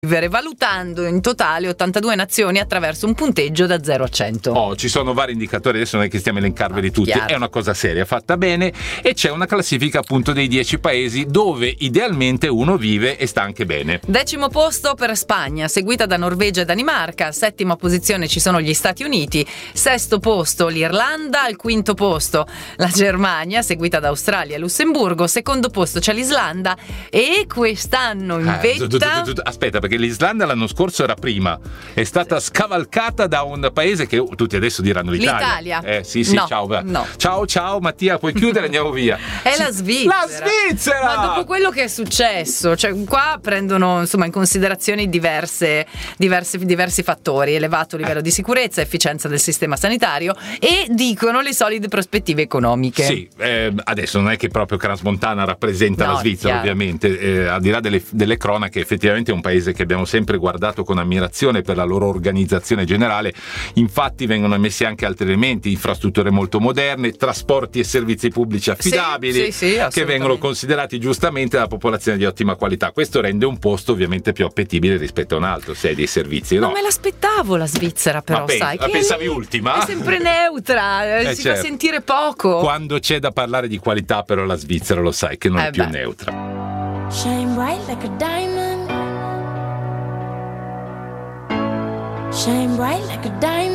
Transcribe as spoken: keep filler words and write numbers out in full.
valutando in totale ottantadue nazioni attraverso un punteggio da zero a cento. Oh, ci sono vari indicatori, adesso non è che stiamo a elencarveli ah, tutti, chiaro. È una cosa seria, fatta bene, e c'è una classifica appunto dei dieci paesi dove idealmente uno vive e sta anche bene. Decimo posto per Spagna, seguita da Norvegia e Danimarca. Settima posizione ci sono gli Stati Uniti. Sesto posto l'Irlanda. Al quinto posto la Germania, seguita da Australia e Lussemburgo. Secondo posto c'è l'Islanda e quest'anno in Eh, vetta... aspetta, perché l'Islanda l'anno scorso era prima, è stata scavalcata da un paese che tutti adesso diranno l'Italia. L'Italia? Eh sì sì, no, ciao, no. ciao ciao Mattia, puoi chiudere, andiamo via. È la Svizzera. La Svizzera! Ma dopo quello che è successo, cioè qua prendono insomma in considerazione diverse, diverse, diversi fattori: elevato livello eh. di sicurezza, efficienza del sistema sanitario e dicono le solide prospettive economiche. Sì, eh, adesso non è che proprio Crans Montana rappresenta No, la Svizzera, chiaro. ovviamente, eh, al di là delle, delle cronache, effettivamente è un paese che abbiamo sempre guardato con ammirazione per la loro organizzazione generale. Infatti vengono messi anche altri elementi: infrastrutture molto moderne, trasporti e servizi pubblici affidabili, sì, sì, sì, che vengono considerati giustamente dalla popolazione di ottima qualità. Questo rende un posto ovviamente più appetibile rispetto a un altro, se hai dei servizi, no? Non me l'aspettavo la Svizzera, però, Ma pensi, sai la che pensavi ultima? È sempre neutra, Eh, si certo. fa sentire poco. Quando c'è da parlare di qualità, però, la Svizzera lo sai che non Eh è più beh. neutra. Shine bright like a diamond. Shine bright like a diamond.